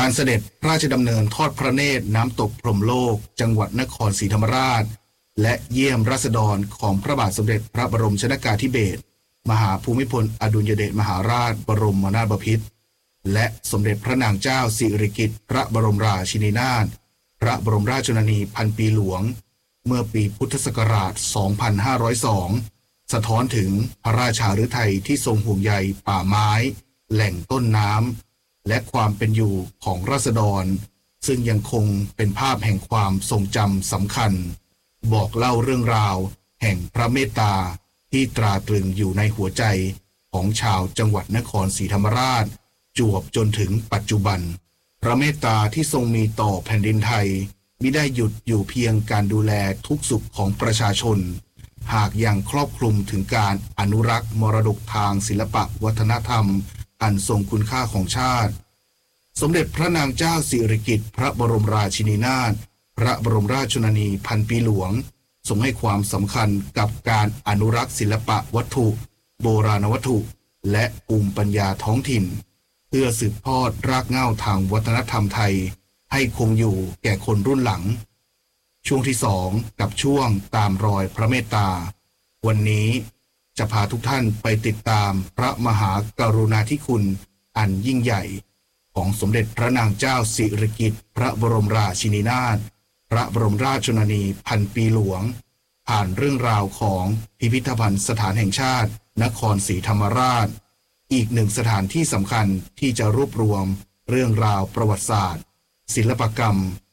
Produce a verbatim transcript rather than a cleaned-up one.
การเสด็จพระราชดำเนินทอดพระเนตรน้ำตกพรหมโลกจังหวัดนครศรีธรรมราชและเยี่ยมราษฎรของพระบาทสมเด็จพระบรมชนกาธิเบศรมหาภูมิพลอดุลยเดชมหาราชบรมนาถบพิตรและสมเด็จพระนางเจ้าสิริกิติ์พระบรมราชินีนาถพระบรมราชชนนีพันปีหลวงเมื่อปีพุทธศักราช สองพันห้าร้อยสอง สะท้อนถึงพระราชาฤทัยที่ทรงห่วงใยป่าไม้แหล่งต้นน้ำและความเป็นอยู่ของราษฎรซึ่งยังคงเป็นภาพแห่งความทรงจำสำคัญบอกเล่าเรื่องราวแห่งพระเมตตาที่ตราตรึงอยู่ในหัวใจของชาวจังหวัดนครศรีธรรมราชจวบจนถึงปัจจุบันพระเมตตาที่ทรงมีต่อแผ่นดินไทยมิได้หยุดอยู่เพียงการดูแลทุกสุขของประชาชนหากยังครอบคลุมถึงการอนุรักษ์มรดกทางศิลปะวัฒนธรรมอันทรงคุณค่าของชาติสมเด็จพระนางเจ้าสิริกิติ์พระบรมราชินีนาถพระบรมราชชนนีพันปีหลวงทรงให้ความสำคัญกับการอนุรักษ์ศิลปะวัตถุโบราณวัตถุและภูมิปัญญาท้องถิ่นเพื่อสืบทอดรากเหง้าทางวัฒนธรรมไทยให้คงอยู่แก่คนรุ่นหลังช่วงที่สองกับช่วงตามรอยพระเมตตาวันนี้จะพาทุกท่านไปติดตามพระมหากรุณาธิคุณอันยิ่งใหญ่ของสมเด็จพระนางเจ้าสิริกิติ์พระบรมราชินีนาถพระบรมราชชนนีพันปีหลวงผ่านเรื่องราวของพิพิธภัณฑ์สถานแห่งชาตินครศรีธรรมราชอีกหนึ่งสถานที่สำคัญที่จะรวบรวมเรื่องราวประวัติศาสตร์ศิลปกรรม